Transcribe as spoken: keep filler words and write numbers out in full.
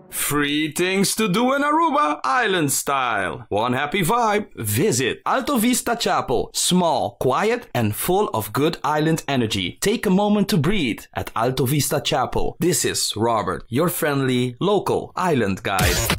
Free things to do in Aruba, island style. One happy vibe. Visit Alto Vista Chapel. Small, quiet, and full of good island energy. Take a moment to breathe at Alto Vista Chapel. This is Robert, your friendly local island guide.